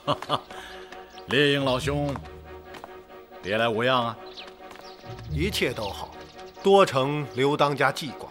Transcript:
猎鹰老兄，别来无恙啊？ 一切都好，多承刘当家记挂。